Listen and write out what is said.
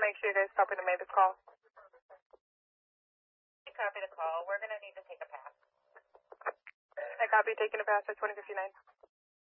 make sure you guys copy to make this call. Copy the call. We're going to need to take a pass. I copy taking a pass at 2059.